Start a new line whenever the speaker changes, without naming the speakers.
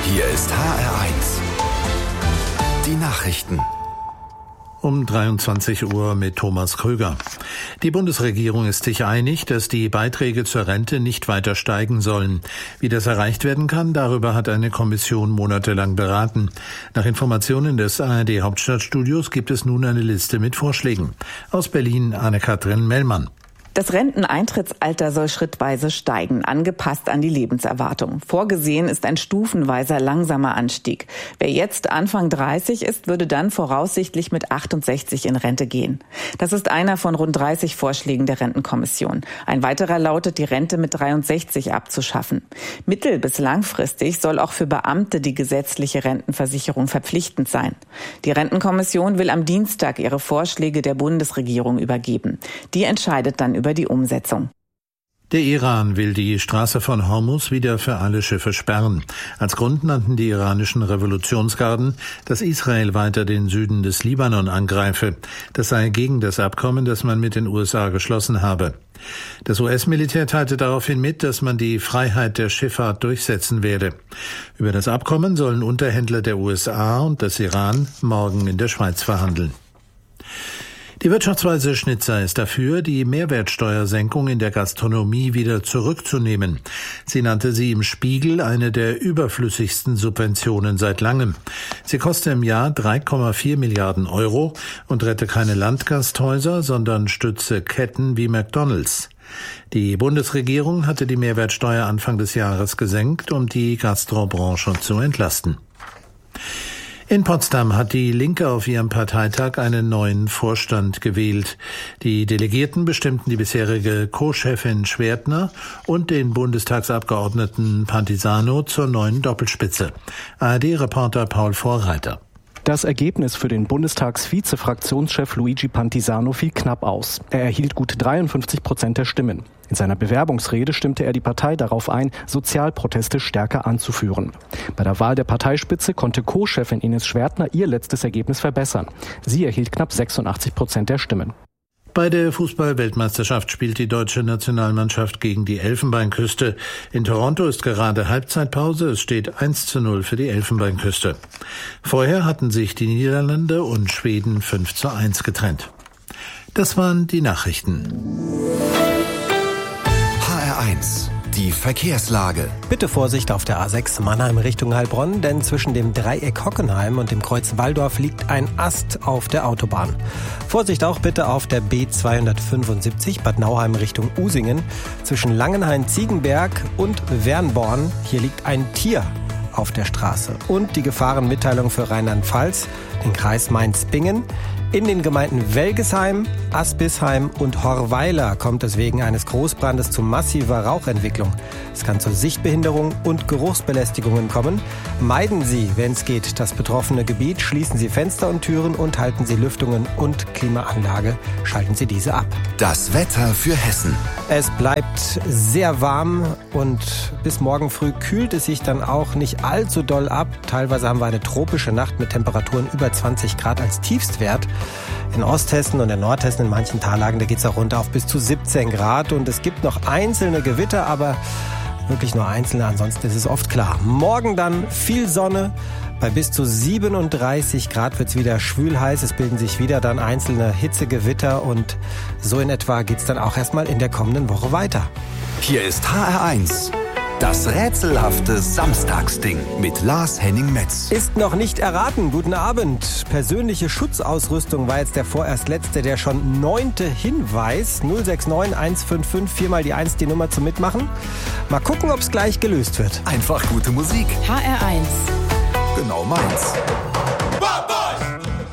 Hier ist HR1. Die Nachrichten.
Um 23 Uhr mit Thomas Krüger. Die Bundesregierung ist sich einig, dass die Beiträge zur Rente nicht weiter steigen sollen. Wie das erreicht werden kann, darüber hat eine Kommission monatelang beraten. Nach Informationen des ARD Hauptstadtstudios gibt es nun eine Liste mit Vorschlägen. Aus Berlin Anne-Kathrin Mellmann.
Das Renteneintrittsalter soll schrittweise steigen, angepasst an die Lebenserwartung. Vorgesehen ist ein stufenweiser, langsamer Anstieg. Wer jetzt Anfang 30 ist, würde dann voraussichtlich mit 68 in Rente gehen. Das ist einer von rund 30 Vorschlägen der Rentenkommission. Ein weiterer lautet, die Rente mit 63 abzuschaffen. Mittel- bis langfristig soll auch für Beamte die gesetzliche Rentenversicherung verpflichtend sein. Die Rentenkommission will am Dienstag ihre Vorschläge der Bundesregierung übergeben. Die entscheidet dann über die Umsetzung.
Der Iran will die Straße von Hormuz wieder für alle Schiffe sperren. Als Grund nannten die iranischen Revolutionsgarden, dass Israel weiter den Süden des Libanon angreife. Das sei gegen das Abkommen, das man mit den USA geschlossen habe. Das US-Militär teilte daraufhin mit, dass man die Freiheit der Schifffahrt durchsetzen werde. Über das Abkommen sollen Unterhändler der USA und des Iran morgen in der Schweiz verhandeln. Die Wirtschaftsweise Schnitzer ist dafür, die Mehrwertsteuersenkung in der Gastronomie wieder zurückzunehmen. Sie nannte sie im Spiegel eine der überflüssigsten Subventionen seit langem. Sie koste im Jahr 3,4 Milliarden Euro und rette keine Landgasthäuser, sondern stütze Ketten wie McDonald's. Die Bundesregierung hatte die Mehrwertsteuer Anfang des Jahres gesenkt, um die Gastrobranche zu entlasten. In Potsdam hat die Linke auf ihrem Parteitag einen neuen Vorstand gewählt. Die Delegierten bestimmten die bisherige Co-Chefin Schwertner und den Bundestagsabgeordneten Pantisano zur neuen Doppelspitze. ARD-Reporter Paul Vorreiter.
Das Ergebnis für den Bundestagsvize-Fraktionschef Luigi Pantisano fiel knapp aus. Er erhielt gut 53% der Stimmen. In seiner Bewerbungsrede stimmte er die Partei darauf ein, Sozialproteste stärker anzuführen. Bei der Wahl der Parteispitze konnte Co-Chefin Ines Schwertner ihr letztes Ergebnis verbessern. Sie erhielt knapp 86% der Stimmen.
Bei der Fußball-Weltmeisterschaft spielt die deutsche Nationalmannschaft gegen die Elfenbeinküste. In Toronto ist gerade Halbzeitpause. Es steht 1:0 für die Elfenbeinküste. Vorher hatten sich die Niederlande und Schweden 5:1 getrennt. Das waren die Nachrichten.
HR1. Die Verkehrslage.
Bitte Vorsicht auf der A6 Mannheim Richtung Heilbronn, denn zwischen dem Dreieck Hockenheim und dem Kreuz Walldorf liegt ein Ast auf der Autobahn. Vorsicht auch bitte auf der B275 Bad Nauheim Richtung Usingen. Zwischen Langenhain-Ziegenberg und Wernborn, hier liegt ein Tier auf der Straße. Und die Gefahrenmitteilung für Rheinland-Pfalz, den Kreis Mainz-Bingen. In den Gemeinden Welgesheim, Aspisheim und Horweiler kommt es wegen eines Großbrandes zu massiver Rauchentwicklung. Es kann zu Sichtbehinderung und Geruchsbelästigungen kommen. Meiden Sie, wenn es geht, das betroffene Gebiet. Schließen Sie Fenster und Türen und halten Sie Lüftungen und Klimaanlage. Schalten Sie diese ab.
Das Wetter für Hessen.
Es bleibt sehr warm und bis morgen früh kühlt es sich dann auch nicht allzu doll ab. Teilweise haben wir eine tropische Nacht mit Temperaturen über 20 Grad als Tiefstwert. In Osthessen und in Nordhessen in manchen Tallagen, da geht es auch runter auf bis zu 17 Grad. Und es gibt noch einzelne Gewitter, aber wirklich nur einzelne. Ansonsten ist es oft klar. Morgen dann viel Sonne. Bei bis zu 37 Grad wird es wieder schwül heiß. Es bilden sich wieder dann einzelne Hitzegewitter. Und so in etwa geht es dann auch erstmal in der kommenden Woche weiter.
Hier ist HR1. Das rätselhafte Samstagsding mit Lars Henning-Metz.
Ist noch nicht erraten. Guten Abend. Persönliche Schutzausrüstung war jetzt der vorerst letzte, der schon 9. Hinweis. 069 155 4 mal die 1 die Nummer zum Mitmachen. Mal gucken, ob es gleich gelöst wird.
Einfach gute Musik.
HR1.
Genau meins.